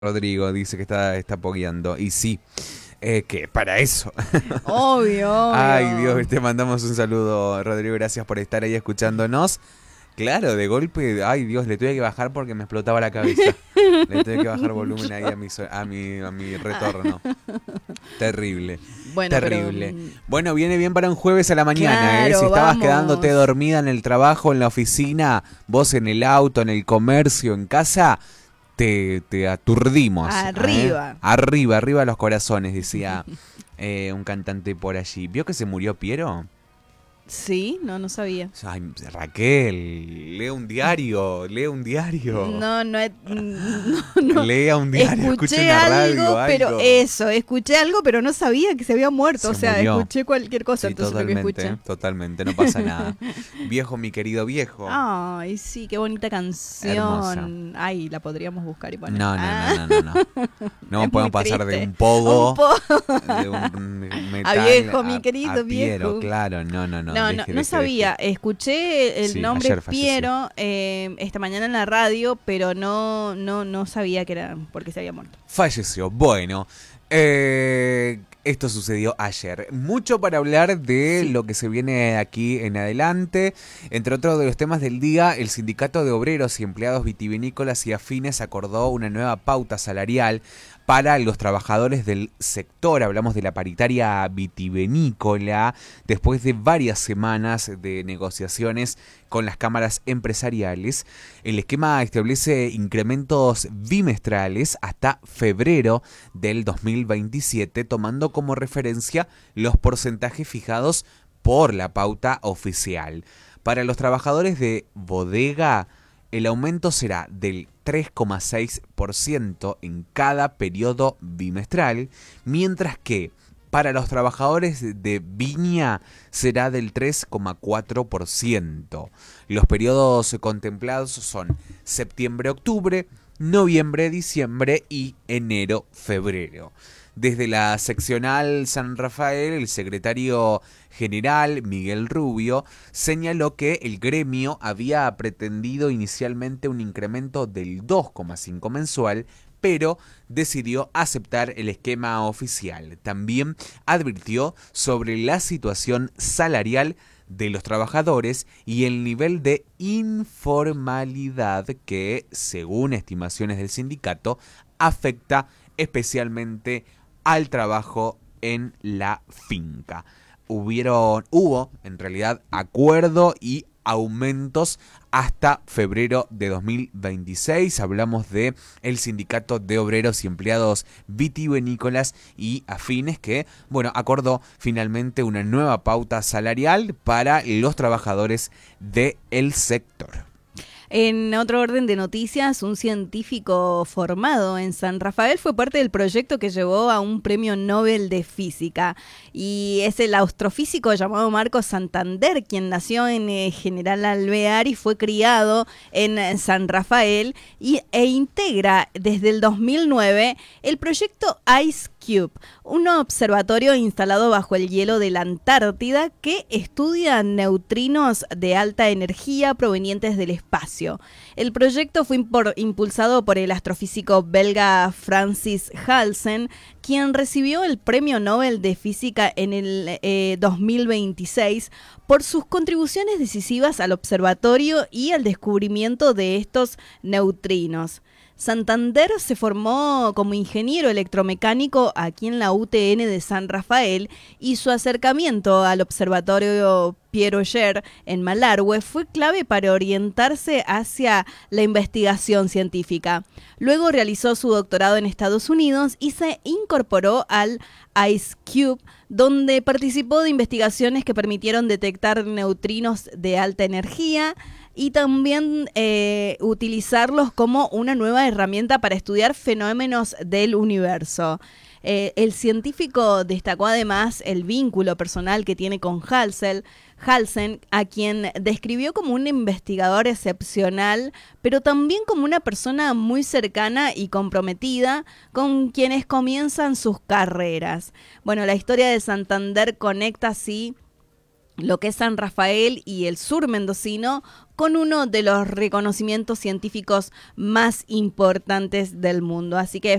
Rodrigo dice que está pogueando. Y sí, que para eso. Obvio, Ay, Dios, obvio. te mandamos un saludo, Rodrigo. Gracias por estar ahí escuchándonos. Claro, de golpe, ay Dios, le tuve que bajar porque me explotaba la cabeza. Le tuve que bajar volumen ahí a mi retorno. Terrible, Bueno, pero terrible. Bueno, viene bien para un jueves a la mañana, ¿eh? Si claro, estabas quedándote vamos. dormida en el trabajo, en la oficina, vos en el auto, en el comercio, en casa, te aturdimos, ¿eh? Arriba. Arriba, arriba los corazones, decía un cantante por allí. ¿Vio que se murió Piero? Sí, no sabía. Ay, Raquel, lee un diario, lee un diario. No, no. Lea un diario, escuche Escuché una radio, algo, pero algo. escuché algo, pero no sabía que se había muerto. Se O sea, murió. escuché cualquier cosa, Sí, entonces lo que totalmente, escuché. totalmente, no pasa nada. Viejo, mi querido viejo. Ay, sí, qué bonita Hermosa. canción. Ay, la podríamos buscar y poner. No, no, no, Ah, no, no, no. No es podemos muy pasar de triste. un Un pogo, po de un a metal viejo, mi a querido Piero, viejo. claro, no, no, no, No, deje, no deje, sabía. deje. Escuché el Sí, nombre ayer falleció. Piero esta mañana en la radio, pero no sabía que era porque se había muerto. Falleció. Bueno, esto sucedió ayer. Mucho para hablar de Sí. lo que se viene aquí en adelante. Entre otros de los temas del día, el Sindicato de Obreros y Empleados Vitivinícolas y Afines acordó una nueva pauta salarial para los trabajadores del sector. Hablamos de la paritaria vitivinícola después de varias semanas de negociaciones con las cámaras empresariales. El esquema establece incrementos bimestrales hasta febrero del 2027, tomando como referencia los porcentajes fijados por la pauta oficial. Para los trabajadores de bodega, el aumento será del 3,6% en cada periodo bimestral, mientras que para los trabajadores de viña será del 3,4%. Los periodos contemplados son septiembre-octubre, noviembre-diciembre y enero-febrero. Desde la seccional San Rafael, el secretario general Miguel Rubio señaló que el gremio había pretendido inicialmente un incremento del 2,5 mensual, pero decidió aceptar el esquema oficial. También advirtió sobre la situación salarial de los trabajadores y el nivel de informalidad que, según estimaciones del sindicato, afecta especialmente al trabajo en la finca. Hubo en realidad acuerdo y aumentos hasta febrero de 2026. Hablamos de el Sindicato de Obreros y Empleados Vitivinícolas y Afines que, bueno, acordó finalmente una nueva pauta salarial para los trabajadores del sector. En otro orden de noticias, un científico formado en San Rafael fue parte del proyecto que llevó a un premio Nobel de Física. Y es el astrofísico llamado Marcos Santander, quien nació en General Alvear y fue criado en San Rafael e integra desde el 2009 el proyecto Ice Cube, un observatorio instalado bajo el hielo de la Antártida que estudia neutrinos de alta energía provenientes del espacio. El proyecto fue impulsado por el astrofísico belga Francis Halsen, quien recibió el Premio Nobel de Física en el 2026 por sus contribuciones decisivas al observatorio y al descubrimiento de estos neutrinos. Santander se formó como ingeniero electromecánico aquí en la UTN de San Rafael y su acercamiento al observatorio Pieroyer en Malargüe fue clave para orientarse hacia la investigación científica. Luego realizó su doctorado en Estados Unidos y se incorporó al Ice Cube, donde participó de investigaciones que permitieron detectar neutrinos de alta energía y también utilizarlos como una nueva herramienta para estudiar fenómenos del universo. El científico destacó además el vínculo personal que tiene con Halsen, a quien describió como un investigador excepcional, pero también como una persona muy cercana y comprometida con quienes comienzan sus carreras. Bueno, la historia de Santander conecta así lo que es San Rafael y el sur mendocino con uno de los reconocimientos científicos más importantes del mundo. Así que